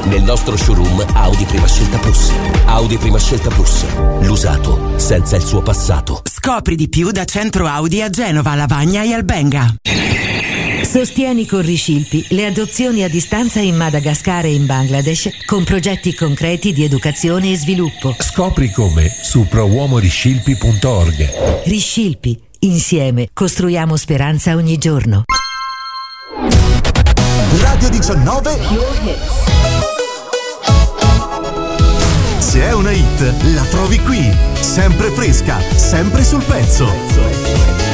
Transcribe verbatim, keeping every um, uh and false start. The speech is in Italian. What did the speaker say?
nel nostro showroom Audi Prima Scelta Plus. Audi Prima Scelta Plus, l'usato senza il suo passato. Scopri di più da Centro Audi a Genova, Lavagna e Albenga. Sostieni con Riscilpi le adozioni a distanza in Madagascar e in Bangladesh con progetti concreti di educazione e sviluppo. Scopri come su prouomoriscilpi punto org. Riscilpi, insieme costruiamo speranza ogni giorno. Radio diciannove. Se è una hit, la trovi qui, sempre fresca, sempre sul pezzo.